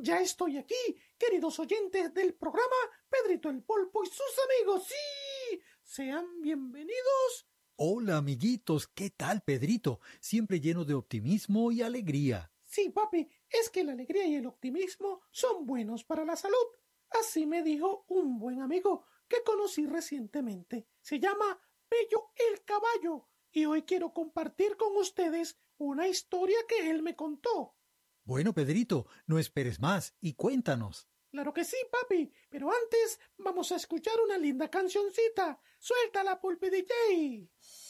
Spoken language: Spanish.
Ya estoy aquí, queridos oyentes del programa Pedrito el Pulpo y sus amigos. ¡Sí! Sean bienvenidos. Hola, amiguitos, ¿qué tal, Pedrito? Siempre lleno de optimismo y alegría. Sí, papi, es que la alegría y el optimismo son buenos para la salud. Así me dijo un buen amigo que conocí recientemente. Se llama Pello el Caballo y hoy quiero compartir con ustedes una historia que él me contó. Bueno, Pedrito, no esperes más y cuéntanos. Claro que sí, papi, pero antes vamos a escuchar una linda cancioncita. ¡Suéltala, Pulpi DJ!